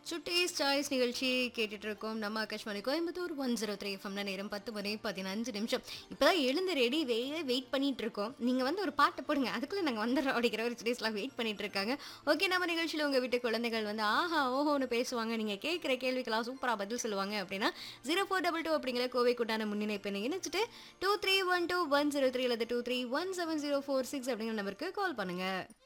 சுட்டீஸ் choice நிகழ்ச்சி கேட்டுட்டு இருக்கோம். நம்ம ஆகாஷ்வாணி கோயம்புத்தூர் 103 எஃப்எம்ல நேரம் 10 மணி 15 நிமிஷம். இப்பதான் எழுந்து ரெடி வெயிட் பண்ணிட்டு இருக்கோம். நீங்க வந்து ஒரு பாட்டு போடுங்க, அதுக்குள்ள நாங்க வந்துடுறோம் அப்படிங்கிற ஒரு சுட்டீஸ்லாம் வெயிட் பண்ணிட்டு இருக்காங்க. ஓகே, நம்ம நிகழ்ச்சியில உங்க வீட்டு குழந்தைகள் வந்து ஆஹா ஓஹோன்னு பேசுவாங்க, நீங்க கேட்குற கேள்விக்கெல்லாம் சூப்பரா பதில் சொல்லுவாங்க அப்படின்னா 0422 அப்படிங்கிற கோவைக்குண்டான முன்னிணைப்பு எண்ணை இணைச்சிட்டு 2312 103 அல்லது 23170446 அப்படிங்கிற நம்பருக்கு கால் பண்ணுங்க.